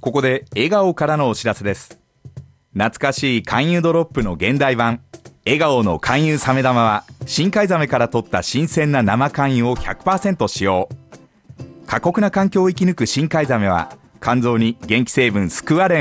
ここで笑顔からのお知らせです。懐かしい肝油ドロップの現代版笑顔の肝油サメ玉は、深海ザメから取った新鮮な生肝油を 100% 使用。過酷な環境を生き抜く深海ザメは肝臓に元気成分スクワレン